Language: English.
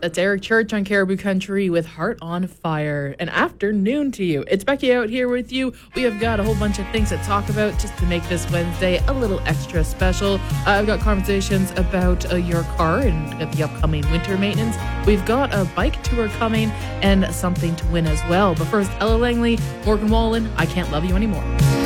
That's Eric Church on Caribou Country with Heart on Fire. An afternoon to you. It's Becky out here with you. We have got a whole bunch of things to talk about just to make this Wednesday a little extra special. I've got conversations about your car and the upcoming winter maintenance. We've got a bike tour coming and something to win as well. But first, Ella Langley, Morgan Wallen, I Can't Love You Anymore.